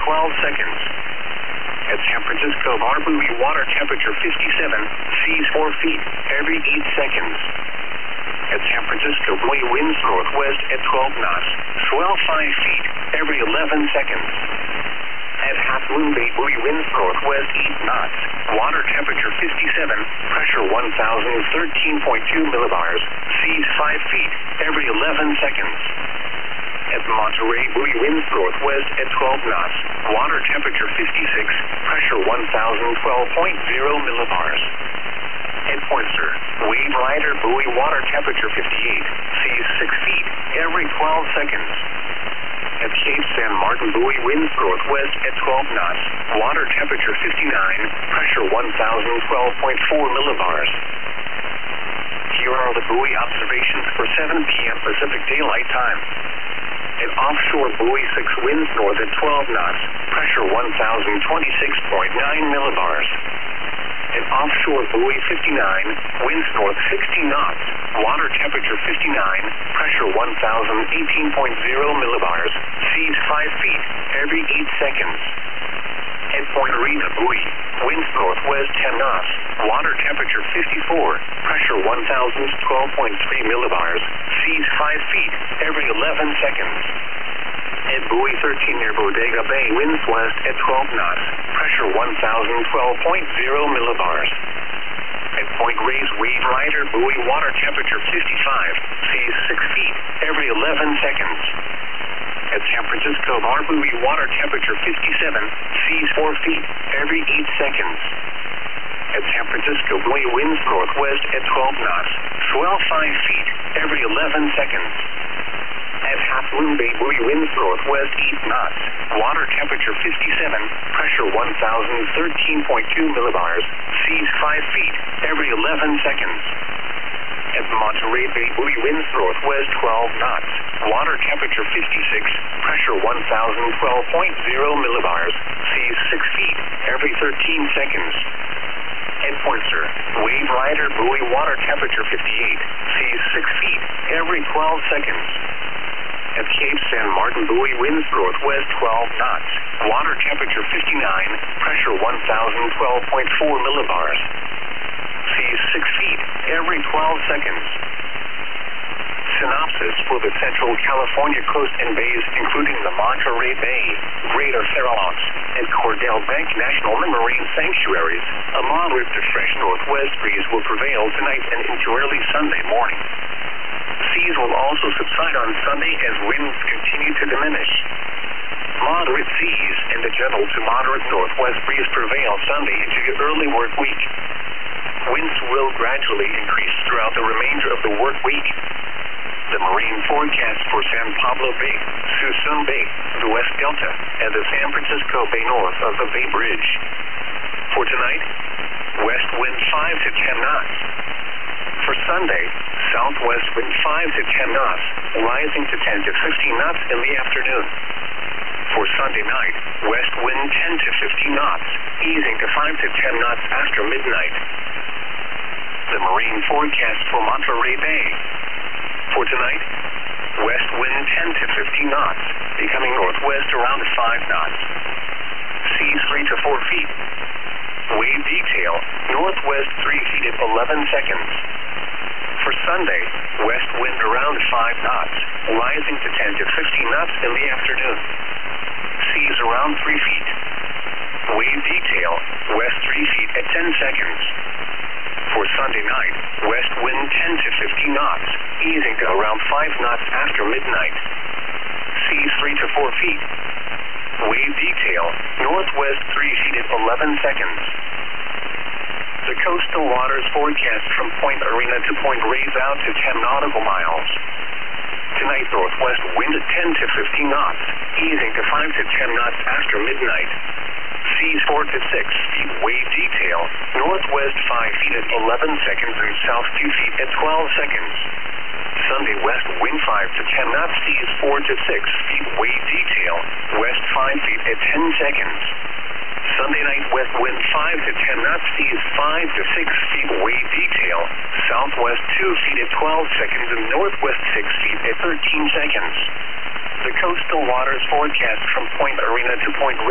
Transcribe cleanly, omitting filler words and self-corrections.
12 seconds. At San Francisco Bar buoy, water temperature 57, seas 4 feet every 8 seconds. At San Francisco buoy, winds northwest at 12 knots, swell 5 feet every 11 seconds. At Half Moon Bay buoy, winds northwest 8 knots, water temperature 57, pressure 1013.2 millibars, seas 5 feet every 11 seconds. At Monterey buoy, winds northwest at 12 knots, water temperature 56, pressure 1012.0 millibars. At Pointer, Wave Rider buoy, water temperature 58, seas 6 feet every 12 seconds. At Cape San Martin buoy, winds northwest at 12 knots, water temperature 59, pressure 1012.4 millibars. Here are the buoy observations for 7 p.m. Pacific Daylight Time. At offshore buoy 6, winds north at 12 knots, pressure 1026.9 millibars. At offshore buoy 59, winds north 60 knots, water temperature 59, pressure 1018.0 millibars, seas 5 feet every 8 seconds. At Point Arena buoy, winds northwest 10 knots, water temperature 54, pressure 1012.3 millibars, seas 5 feet every 11 seconds. At buoy 13 near Bodega Bay, winds west at 12 knots, pressure 1012.0 millibars. At Point Reyes, Wave Rider buoy, water temperature 55, seas 6 feet every 11 seconds. At San Francisco Bar buoy, water temperature 57, seas 4 feet every 8 seconds. At San Francisco buoy, winds northwest at 12 knots, swell 5 feet every 11 seconds. At Half Moon Bay buoy, winds northwest 8 knots, water temperature 57, pressure 1013.2 millibars, seas 5 feet every 11 seconds. At Monterey Bay buoy, winds northwest 12 knots, water temperature 56, pressure 1012.0 millibars, seas 6 feet every 13 seconds. At Pointer, Wave Rider buoy, water temperature 58, seas 6 feet every 12 seconds. At Cape San Martin buoy, winds northwest 12 knots, water temperature 59, pressure 1012.4 millibars, seas 6 feet every 12 seconds. Synopsis for the Central California coast and bays, including the Monterey Bay, Greater Farallones, and Cordell Bank National Marine Sanctuaries. A moderate to fresh northwest breeze will prevail tonight and into early Sunday morning. Seas will also subside on Sunday as winds continue to diminish. Moderate seas and a gentle to moderate northwest breeze prevail Sunday into the early work week. Winds will gradually increase throughout the remainder of the work week. The marine forecast for San Pablo Bay, Suisun Bay, the West Delta, and the San Francisco Bay north of the Bay Bridge. For tonight, west wind 5 to 10 knots. For Sunday, southwest wind 5 to 10 knots, rising to 10 to 15 knots in the afternoon. For Sunday night, west wind 10 to 15 knots, easing to 5 to 10 knots after midnight. The marine forecast for Monterey Bay. For tonight, west wind 10 to 15 knots, becoming northwest around 5 knots. Seas 3 to 4 feet. Wave detail, northwest 3 feet at 11 seconds. For Sunday, west wind around 5 knots, rising to 10 to 15 knots in the afternoon. Seas around 3 feet. Wave detail, west 3 feet at 10 seconds. For Sunday night, west wind 10 to 15 knots, easing to around 5 knots after midnight. Seas 3 to 4 feet. Wave detail, northwest 3 feet at 11 seconds. The coastal waters forecast from Point Arena to Point Reyes out to 10 nautical miles. Tonight, northwest wind at 10 to 15 knots, easing to 5 to 10 knots after midnight. Seas 4 to 6 feet. Wave detail, northwest 5 feet at 11 seconds and south 2 feet at 12 seconds. Sunday, west wind 5 to 10 knots, seas 4 to 6 feet. Wave detail, west 5 feet at 10 seconds. Sunday night, west wind 5 to 10 knots, seas 5 to 6 feet. Wave detail, southwest 2 feet at 12 seconds and northwest 6 feet at 13 seconds. The coastal waters forecast from Point Arena to Point